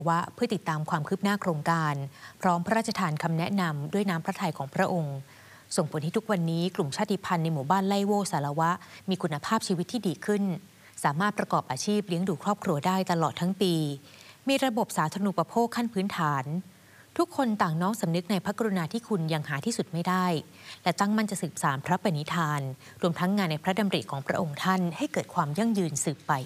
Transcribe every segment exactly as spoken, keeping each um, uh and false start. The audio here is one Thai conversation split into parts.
ว่าเพื่อติดตามความคืบหน้าโครงการพร้อมพระราชทานคำแนะนำด้วยน้ำพระทัยของพระองค์ส่งผลให้ทุกวันนี้กลุ่มชาติพันธุ์ในหมู่บ้านไล่โวสารวะมีคุณภาพชีวิตที่ดีขึ้นสามารถประกอบอาชีพเลี้ยงดูครอบครัวได้ตลอดทั้งปีมีระบบสาธารณูปโภคขั้นพื้นฐานทุกคนต่างน้อมสำนึกในพระกรุณาธิคุณอย่างหาที่สุดไม่ได้และตั้งมั่นจะสืบสานพระปณิธานรวมทั้งงานในพระดำริของพระองค์ท่านให้เกิดความยั่งยืนสืบไป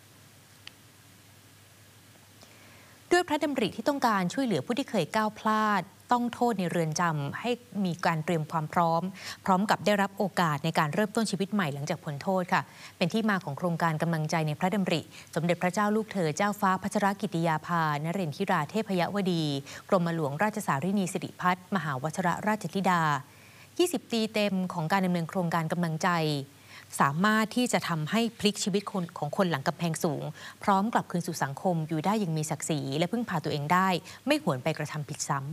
ด้วยพระดำริที่ต้องการช่วยเหลือผู้ที่เคยก้าวพลาดต้องโทษในเรือนจำให้มีการเตรียมความพร้อมพร้อมกับได้รับโอกาสในการเริ่มต้นชีวิตใหม่หลังจากพ้นโทษค่ะเป็นที่มาของโครงการกำลังใจในพระดำริสมเด็จพระเจ้าลูกเธอเจ้าฟ้าพัชรกิติยาภานเรนทิราเทพยวดีกรมหลวงราชสารินีสิริพัฒน์มหาวชิรราชธิดายี่สิบปีเต็มของการดำเนินโครงการกำลังใจสามารถที่จะทำให้พลิกชีวิตของคนหลังกำแพงสูงพร้อมกลับคืนสู่สังคมอยู่ได้อย่างมีศักดิ์ศรีและพึ่งพาตัวเองได้ไม่หวนไปกระทำผิดซ้ำ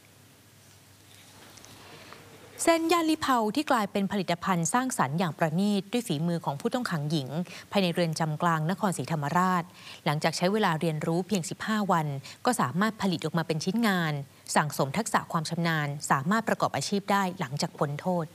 เส้นย่านลิเผาที่กลายเป็นผลิตภัณฑ์สร้างสรรค์อย่างประณีตด้วยฝีมือของผู้ต้องขังหญิงภายในเรือนจำกลางนครศรีธรรมราชหลังจากใช้เวลาเรียนรู้เพียงสิบห้าวันก็สามารถผลิตออกมาเป็นชิ้นงานสั่งสมทักษะความชำนาญสามารถประกอบอาชีพได้หลังจากพ้นโทษ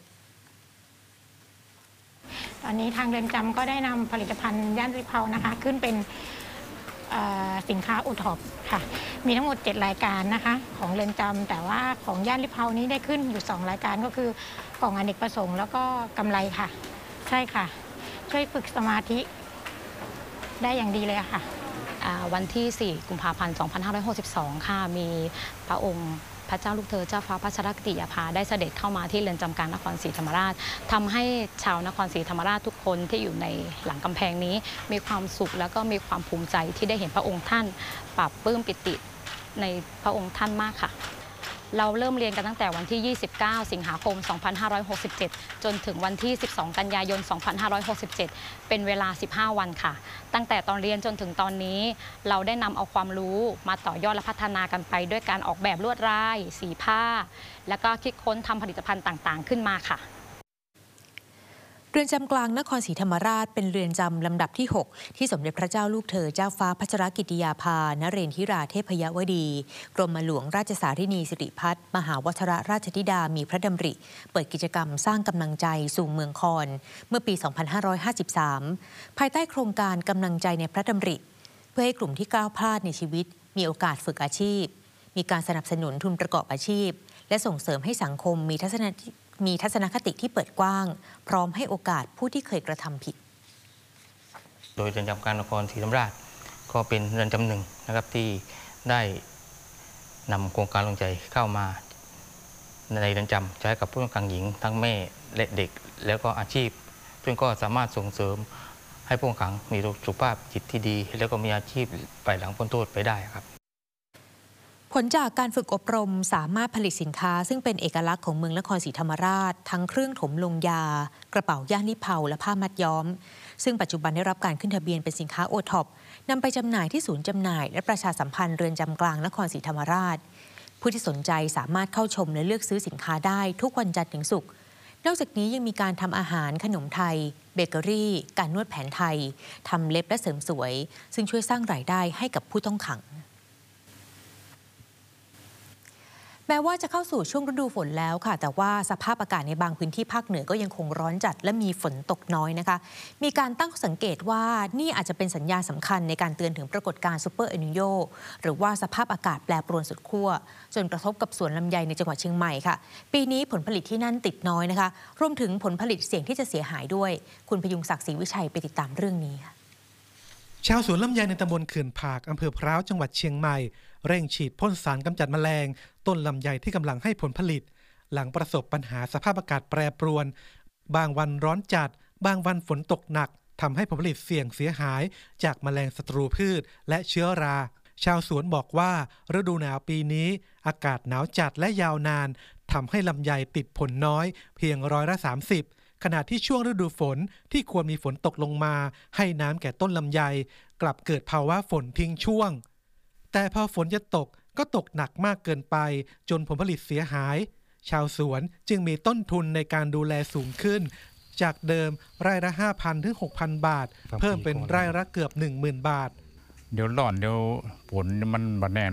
ตอนนี้ทางเรือนจำก็ได้นำผลิตภัณฑ์ย่านลิเผานะคะขึ้นเป็นสินค้าโอท็อปค่ะมีทั้งหมดเจ็ดรายการนะคะของเรือนจำแต่ว่าของย่านลิเผานี้ได้ขึ้นอยู่สองรายการก็คือกล่องอเนกประสงค์แล้วก็กำไรค่ะใช่ค่ะช่วยฝึกสมาธิได้อย่างดีเลยค่ะวันที่สี่กุมภาพันธ์สองพันห้าร้อยหกสิบสองค่ะมีพระองค์พระเจ้าลูกเธอเจ้าฟ้าพัชรกิติยาภาได้เสด็จเข้ามาที่เรือนจำกลางนครศรีธรรมราชทำให้ชาวนครศรีธรรมราชทุกคนที่อยู่ในหลังกำแพงนี้มีความสุขแล้วก็มีความภูมิใจที่ได้เห็นพระองค์ท่านปรับปลื้มปิติในพระองค์ท่านมากค่ะเราเริ่มเรียนกันตั้งแต่วันที่ยี่สิบเก้าสิงหาคมสองพันห้าร้อยหกสิบเจ็ดจนถึงวันที่สิบสองกันยายนสองพันห้าร้อยหกสิบเจ็ดเป็นเวลาสิบห้าวันค่ะตั้งแต่ตอนเรียนจนถึงตอนนี้เราได้นำเอาความรู้มาต่อยอดและพัฒนากันไปด้วยการออกแบบลวดลายสีผ้าแล้วก็คิดค้นทำผลิตภัณฑ์ต่างๆขึ้นมาค่ะเรือนจำกลางนครศรีธรรมราชเป็นเรือนจำลำดับที่หกที่สมเด็จพระเจ้าลูกเธอเจ้าฟ้าพัชรกิติยาภานเรนทิราเทพยวดีกรมหลวงราชสารินีสิริพัฒน์มหาวชิรราชธิดามีพระดำริเปิดกิจกรรมสร้างกำลังใจสู่เมืองคอนเมื่อปีสองพันห้าร้อยห้าสิบสามภายใต้โครงการกำลังใจในพระดำริเพื่อให้กลุ่มที่ก้าวพลาดในชีวิตมีโอกาสฝึกอาชีพมีการสนับสนุนทุนประกอบอาชีพและส่งเสริมให้สังคมมีทัศนมีทัศนคติที่เปิดกว้างพร้อมให้โอกาสผู้ที่เคยกระทำผิดโดยเรือนจำกลางนครศรีธรรมราชก็เป็นเรือนจำหนึ่งนะครับที่ได้นำโครงการลงใจเข้ามาในเรือนจำใช้กับผู้ต้องขังหญิงทั้งแม่และเด็กแล้วก็อาชีพซึ่งก็สามารถส่งเสริมให้ผู้ต้องขังมีสุขภาพจิตที่ดีแล้วก็มีอาชีพไปหลังพ้นโทษไปได้ครับผลจากการฝึกอบรมสามารถผลิตสินค้าซึ่งเป็นเอกลักษณ์ของเมืองนครศรีธรรมราชทั้งเครื่องถมลงยากระเป๋าย่านลิเผาและผ้ามัดย้อมซึ่งปัจจุบันได้รับการขึ้นทะเบียนเป็นสินค้าโอท็อปนำไปจำหน่ายที่ศูนย์จำหน่ายและประชาสัมพันธ์เรือนจำกลางนครศรีธรรมราชผู้ที่สนใจสามารถเข้าชมและเลือกซื้อสินค้าได้ทุกวันจันทร์ถึงศุกร์นอกจากนี้ยังมีการทำอาหารขนมไทยเบเกอรี่การนวดแผนไทยทำเล็บและเสริมสวยซึ่งช่วยสร้างรายได้ให้กับผู้ต้องขังแม้ว่าจะเข้าสู่ช่วงฤดูฝนแล้วค่ะแต่ว่าสภาพอากาศในบางพื้นที่ภาคเหนือก็ยังคงร้อนจัดและมีฝนตกน้อยนะคะมีการตั้งสังเกตว่านี่อาจจะเป็นสัญญาณสำคัญในการเตือนถึงปรากฏการณ์ซูเปอร์เอลนิโญหรือว่าสภาพอากาศแปรปรวนสุดขั้วจนกระทบกับสวนลำไยในจังหวัดเชียงใหม่ค่ะปีนี้ผลผลิตที่นั่นติดน้อยนะคะรวมถึงผลผลิตเสี่ยงที่จะเสียหายด้วยคุณพยุงศักดิ์ศรีวิชัยไปติดตามเรื่องนี้ค่ะชาวสวนลำไยในตำบลเขื่อนผากอำเภอพร้าวจังหวัดเชียงใหม่เร่งฉีดพ่นสารกำจัดแมลงต้นลำไยที่กำลังให้ผลผลิตหลังประสบปัญหาสภาพอากาศแปรปรวนบางวันร้อนจัดบางวันฝนตกหนักทำให้ผลผลิตเสี่ยงเสียหายจากแมลงศัตรูพืชและเชื้อราชาวสวนบอกว่าฤดูหนาวปีนี้อากาศหนาวจัดและยาวนานทำให้ลำไยติดผลน้อยเพียงร้อยละสามสิบขณะที่ช่วงฤดูฝนที่ควรมีฝนตกลงมาให้น้ำแก่ต้นลำไยกลับเกิดภาวะฝนทิ้งช่วงแต่พอฝนจะตกก็ตกหนักมากเกินไปจนผลผลิตเสียหายชาวสวนจึงมีต้นทุนในการดูแลสูงขึ้นจากเดิมไร่ละ ห้าพัน ถึง หกพัน บาทเพิ่มเป็นไร่ละเกือบ หนึ่งหมื่น บาทเดี๋ยวร้อนเดี๋ยวฝนมันบ่แน่